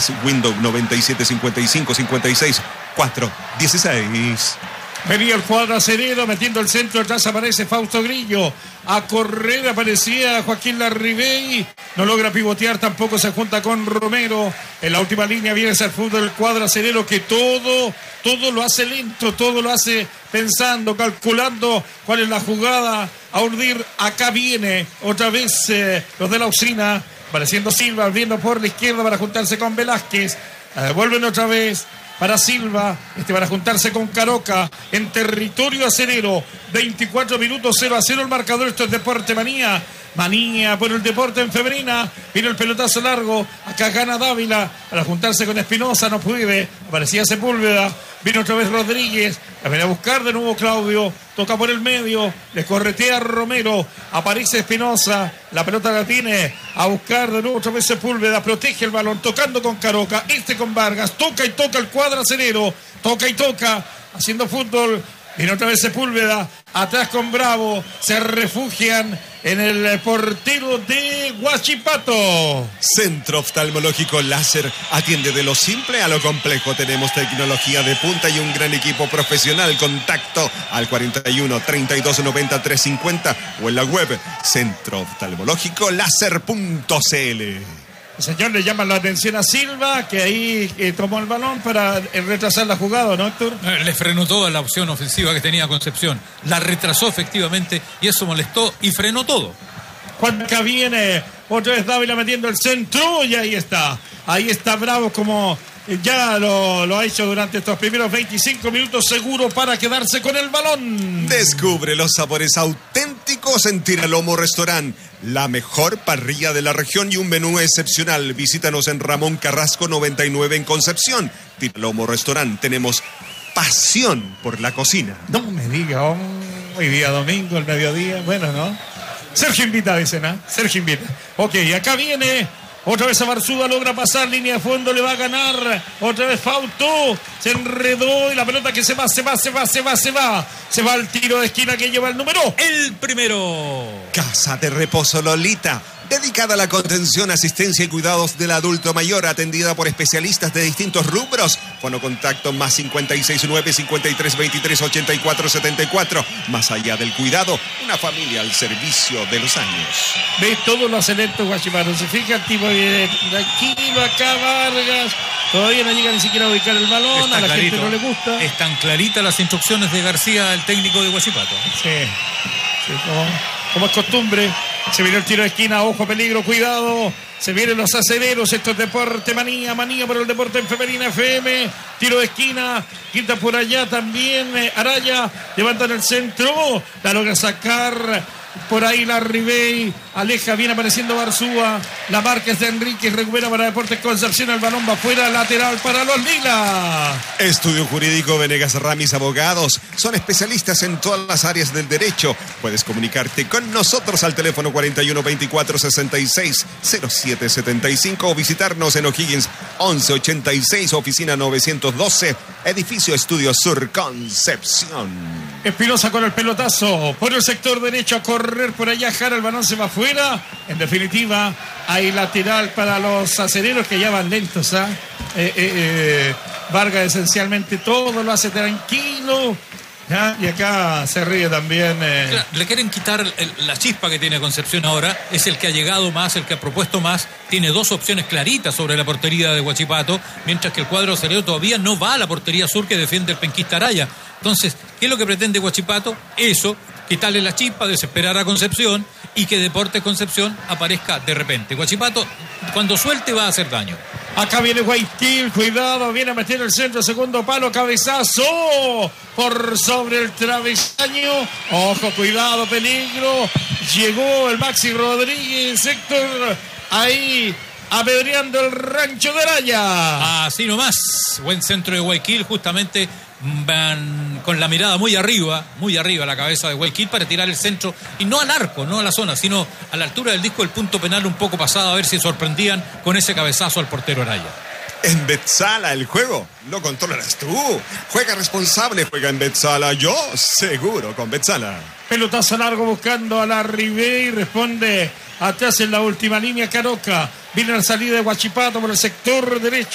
es Windows 97 55 56 4 16. Venía el cuadro acerero metiendo el centro, atrás aparece Fausto Grillo. A correr aparecía Joaquín Larribey. No logra pivotear, tampoco se junta con Romero. En la última línea viene el fútbol del cuadro acerero que todo lo hace lento, todo lo hace pensando, calculando cuál es la jugada a urdir. Acá viene otra vez los de la usina, apareciendo Silva, abriendo por la izquierda para juntarse con Velázquez. Vuelven otra vez para Silva, para juntarse con Caroca en territorio acerero. 24 minutos, 0-0 el marcador. Esto es Deporte Manía. Manía por el deporte en Febrina. Viene el pelotazo largo. Acá gana Dávila para juntarse con Espinosa. No puede. Aparecía Sepúlveda. Viene otra vez Rodríguez. La viene a buscar de nuevo Claudio. Toca por el medio. Le corretea a Romero. Aparece Espinosa. La pelota la tiene a buscar de nuevo otra vez Sepúlveda. Protege el balón. Tocando con Caroca. Con Vargas. Toca y toca el cuadro acerero. Toca y toca. Haciendo fútbol. Viene otra vez Sepúlveda. Atrás con Bravo. Se refugian en el portero de Huachipato. Centro Oftalmológico Láser atiende de lo simple a lo complejo. Tenemos tecnología de punta y un gran equipo profesional. Contacto al 41 32 90 350 o en la web centrooftalmológicoláser.cl. El señor le llama la atención a Silva, que ahí tomó el balón para retrasar la jugada, ¿no, Héctor? Le frenó toda la opción ofensiva que tenía Concepción. La retrasó efectivamente y eso molestó y frenó todo. Cuando acá viene otra vez Dávila metiendo el centro y ahí está. Ahí está Bravo como ya lo ha hecho durante estos primeros 25 minutos, seguro para quedarse con el balón. Descubre los sabores auténticos en Tiralomo Restaurant. La mejor parrilla de la región y un menú excepcional. Visítanos en Ramón Carrasco 99 en Concepción. Tiralomo Restaurant. Tenemos pasión por la cocina. No me diga, hoy día domingo, el mediodía. Bueno, ¿no? Sergio invita, dicen, ¿ah? Sergio invita. Ok, acá viene otra vez a Barzuda, logra pasar, línea de fondo, le va a ganar. Otra vez Fausto, se enredó y la pelota que se va al tiro de esquina que lleva el número. El primero. Casa de Reposo Lolita, dedicada a la contención, asistencia y cuidados del adulto mayor, atendida por especialistas de distintos rubros. Fono contacto más 569 53 23 84 74. Más allá del cuidado, una familia al servicio de los años. Ve, todo lo hace lento Huachipato. Se fija el tipo tranquilo acá, Vargas. Todavía no llega ni siquiera a ubicar el balón. Está a la clarito, gente no le gusta. Están claritas las instrucciones de García, el técnico de Huachipato. Sí, como es costumbre. Se viene el tiro de esquina, ojo, peligro, cuidado. Se vienen los acereros, esto es Deporte Manía por el deporte en Femenina FM. Tiro de esquina, quita por allá también Araya, levantan el centro, la logra sacar por ahí Larribey, aleja, viene apareciendo Barzúa, la marca es de Enrique, recupera para Deportes Concepción, el balón va afuera, lateral para los Lilas. Estudio Jurídico Venegas Ramis Abogados, son especialistas en todas las áreas del derecho. Puedes comunicarte con nosotros al teléfono 41 24 66 07 75 o visitarnos en O'Higgins 11 86, oficina 912, edificio Estudio Sur, Concepción. Espinosa con el pelotazo por el sector derecho, a correr por allá, Jara, el balón se va afuera. En definitiva, hay lateral para los acereros que ya van lentos, ¿ah? Vargas esencialmente todo lo hace tranquilo, ¿ya? Y acá se ríe también. Le quieren quitar la chispa que tiene Concepción ahora. Es el que ha llegado más, el que ha propuesto más. Tiene dos opciones claritas sobre la portería de Huachipato, mientras que el cuadro acerero todavía no va a la portería sur que defiende el penquista Araya. Entonces, ¿qué es lo que pretende Huachipato? Eso, quitarle la chispa, desesperar a Concepción y que Deportes Concepción aparezca de repente. Huachipato, cuando suelte, va a hacer daño. Acá viene Guayaquil, cuidado, viene a meter el centro, segundo palo, cabezazo por sobre el travesaño. Ojo, cuidado, peligro. Llegó el Maxi Rodríguez, Héctor, ahí apedreando el rancho de Araya. Así nomás, buen centro de Guayaquil, justamente van con la mirada muy arriba la cabeza de Guayaquil para tirar el centro, y no al arco, no a la zona, sino a la altura del disco del punto penal un poco pasado, a ver si sorprendían con ese cabezazo al portero Araya. En Betzala el juego lo controlas tú. Juega responsable, juega en Betzala. Yo seguro con Betzala. Pelotazo largo buscando a Larribey, responde atrás en la última línea Caroca. Viene la salida de Huachipato por el sector derecho.